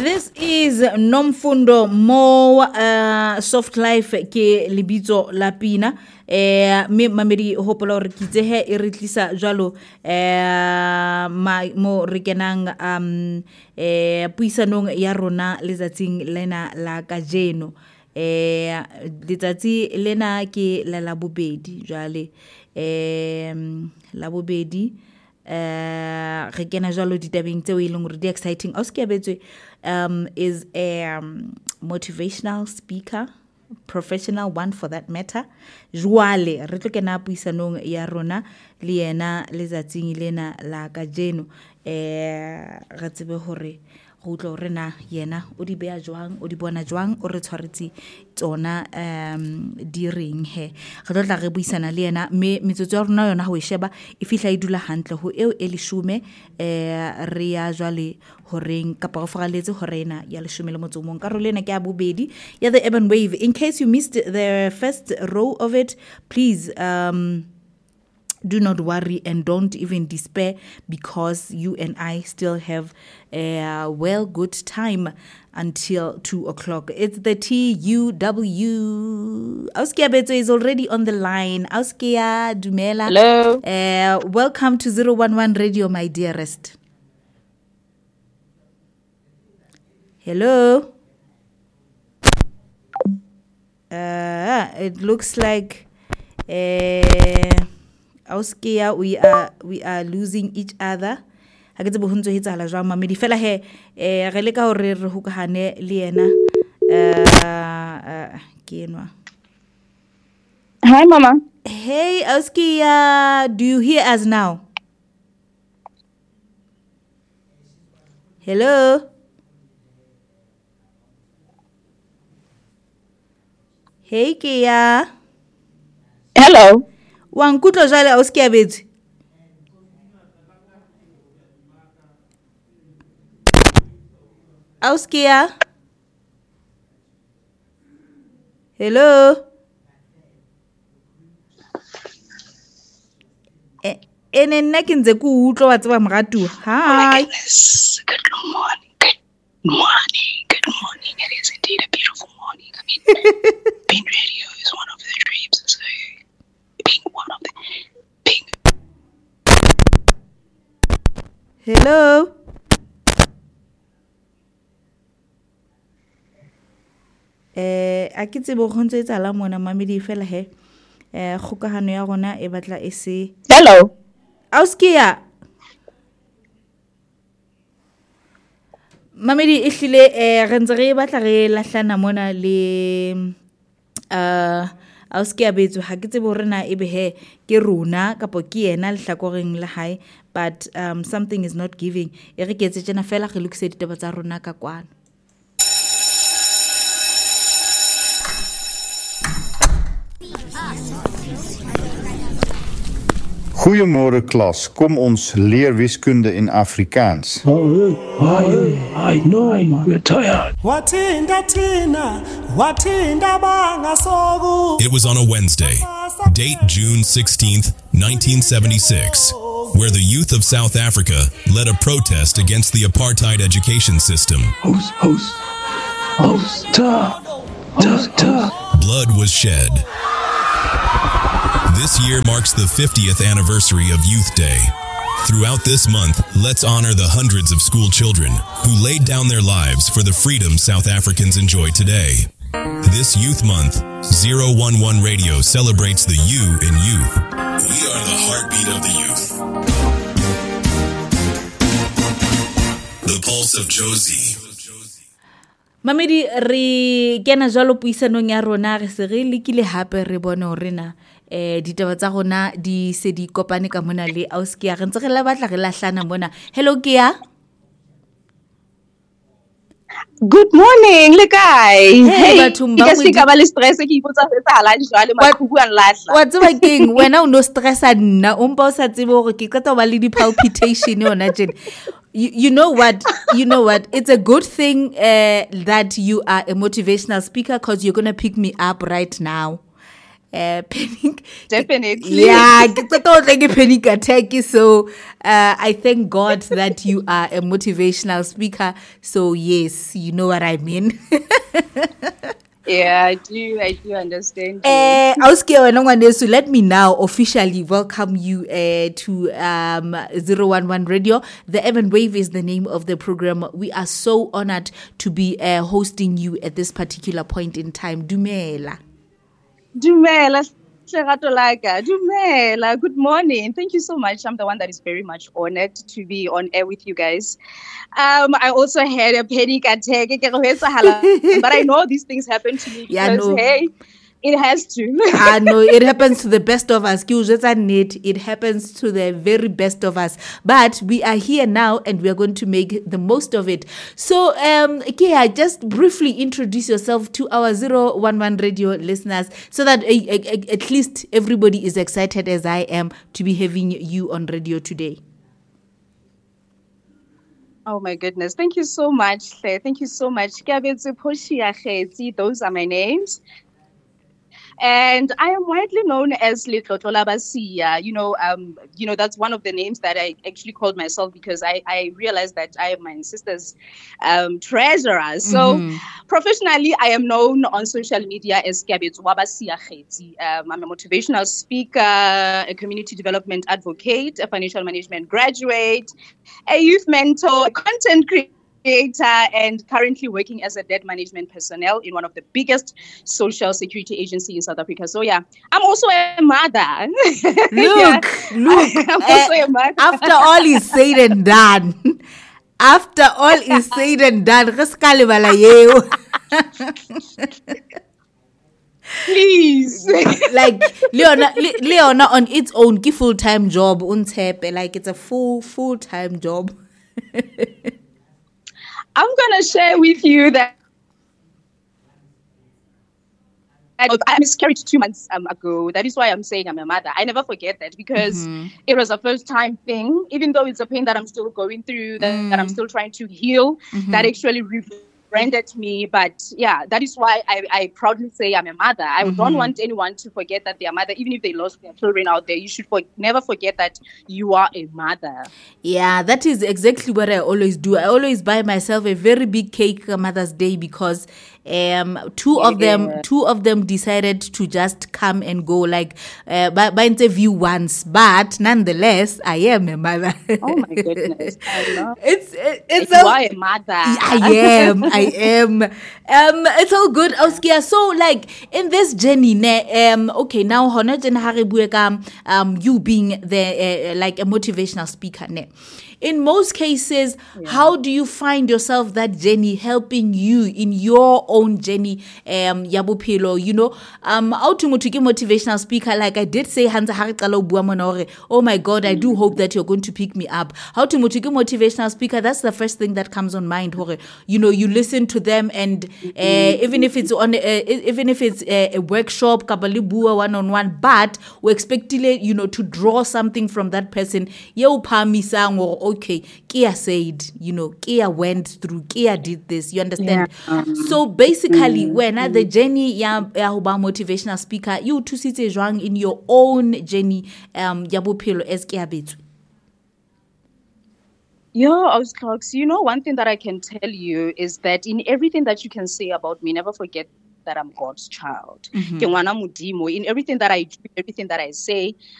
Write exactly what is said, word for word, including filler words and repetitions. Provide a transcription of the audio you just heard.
This is Nomfundo Mo uh, Soft Life ke libitso la pina eh me mamedi hopola re kitse he e re tlisa jalo eh mo re kenang um eh puisanong ya rona letsatsing lena la kajeno eh letsatsi lena ke la la bobedi jale eh la bobedi eh re kena jalo ditabeng tseo e leng re di exciting auskebetswe um is a um, motivational speaker, professional one for that matter. Jwale re tlo kena puisanong ya rona le yena letsatsing lena la kajeno eh re tsebe hore go tlo rena yena o di bea jwang o di bona jwang o re tshwaretse tsona um di ring he re tlo tla re buisana le yena me metsotso ya rona yona ho e sheba e fihla e dula hantle ho eo e leshume eh re ya jwale horeng kapa go fagaletse horena ya leshume le motso mong ka ro lena ke a bobedi ya the urban wave. In case you missed the first row of it, please um do not worry and don't even despair, because you and I still have a well good time until two o'clock. It's the T U W. Auskia Beto is already on the line. Auskia Dumela. Hello. Uh, welcome to zero one one Radio, my dearest. Hello. Uh, it looks like uh, Auskia, we are we are losing each other. Ha ke tsebo ho ntse ho etsahala jwang mamedi fela he eh re leka hore re hokahane le yena eh ke enwa. Hi mama. Hey Auskia, do you hear us now? Hello. Hey Kia. Hello. Wa nkutlo jale Auskia betsi. Auskia. Hello. Eh ene nna ke ntse ku utlwa wa tseba moratu. Hi. Good morning. Good morning. Good morning. It is indeed a beautiful morning. I mean, being radio is one of the dreams. So being one of the being. Hello. Eh a ke tsebo go ntse tsala mona mamedi fela he eh khokahano ya rona e batla e se. Hello. Auskia. Mamedi e hlile eh re ntse re batla re lahlana mona le uh Auskia betso ha ke tsebo rena e be he ke rona kapo ke yena lehlakoreng la hae, but um something is not giving e re ke tsena fela re lokise ditaba tsa rona ka kwana. Goeiemôre klas, kom ons leer wiskunde in Afrikaans. Oh, I, I know, we're tired. It was on a Wednesday, date June sixteenth, nineteen seventy-six, where the youth of South Africa led a protest against the apartheid education system. Host, host, host, ta, ta, ta. Blood was shed. This year marks the fiftieth anniversary of Youth Day. Throughout this month, let's honor the hundreds of school children who laid down their lives for the freedom South Africans enjoy today. This Youth Month, zero one one Radio celebrates the you in youth. We are the heartbeat of the youth. The pulse of Josie. Mamedi re kena jalo puisanong ya rona re se re lekile hape re bone hore na eh ditaba tsa rona di se di kopane ka mona le Auskia re ntse re la batla re lahlana mona. Hello Kia. Good morning, le kae? Hey, bathong ba ke se ka ba le stress ke ipotsa se tsala jwale maqhubu a nlahla. Wa tseba keng wena o no stressa nna o mpa o sa tsebe hore ke qeta ba le di palpitation yona jene. You, you know what? You know what? It's a good thing uh, that you are a motivational speaker, because you're going to pick me up right now. uh, panic. Definitely. Yeah, ke qeta ho tla ke panic attack. So uh, I thank God that you are a motivational speaker. So yes, you know what I mean. Yeah, I do. I do understand you. Uh, Auskia wena ngwaneso, let me now officially welcome you uh, to um, zero one one Radio. The Urban Wave is the name of the program. We are so honored to be uh, hosting you at this particular point in time. Dumela. Dumela, Sherato Laga. Dumela. Good morning. Thank you so much. I'm the one that is very much honored to be on air with you guys. Um, I also had a panic attack, but I know these things happen to me because, Yeah, no. hey, it has to. Ah, no, it happens to the best of us. It happens to the very best of us. But we are here now and we are going to make the most of it. So, um, Kia, just briefly introduce yourself to our zero one one Radio listeners so that uh, uh, at least everybody is excited as I am to be having you on radio today. Oh my goodness. Thank you so much, Claire. Thank you so much. Those are my names. And I am widely known as Letlotlo la Basia. You know, um, you know, that's one of the names that I actually called myself because I, I realized that I am my sister's um, treasurer. So mm-hmm. Professionally, I am known on social media as Kabetsu Wabasia Kheti. Um, I'm a motivational speaker, a community development advocate, a financial management graduate, a youth mentor, a content creator, and currently working as a debt management personnel in one of the biggest social security agencies in South Africa. So yeah, I'm also a mother. Look, yeah, look. I'm uh, also a mother. After all is said and done, after all is said and done, please. Like Leona, Le- Leona on its own, ki full-time job, like it's a full full-time job. I'm going to share with you that I miscarried two months um, ago. That is why I'm saying I'm a mother. I never forget that because mm-hmm. it was a first time thing, even though it's a pain that I'm still going through, that, mm. that I'm still trying to heal, mm-hmm. that actually rebranded me. But yeah, that is why I, I proudly say I'm a mother. I mm-hmm. don't want anyone to forget that they're a mother, even if they lost their children out there. You should for- never forget that you are a mother. Yeah, that is exactly what I always do. I always buy myself a very big cake on Mother's Day because um two yeah. of them two of them decided to just come and go like uh, by, by interview once, but nonetheless I am a mother. Oh my goodness. I know. It's it, it's you a, are a mother. I am I am um it's all good, Auskia. So like in this journey ne, um okay, now hona jena ha re bue ka um you being the uh, like a motivational speaker ne. In most cases, yeah. how do you find yourself that journey helping you in your own journey, um, Yabupilo, you know, um, how to motivational speaker, like I did say, oh my God, I do hope that you're going to pick me up. How to motivational speaker, that's the first thing that comes on mind. You know, you listen to them and uh, even if it's on, uh, even if it's a, a workshop, kabalibua one-on-one, but we expect you know, to draw something from that person. Or okay, Kia said, you know, Kia went through, Kia did this, you understand? Yeah. Um, so basically, mm, when mm. the journey ya ba motivational speaker, you to sit in your own journey, um, ya bophelo as Kia Betsu. Yeah, Osclox, you know, one thing that I can tell you is that in everything that you can say about me, never forget that I'm God's child. Mm-hmm. In everything that I do, everything that I say,